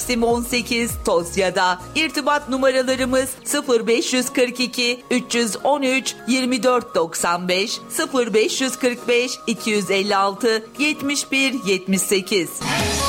Taksim 18 Tosya'da. İrtibat numaralarımız 0542 313 2495 0545 256 71 78.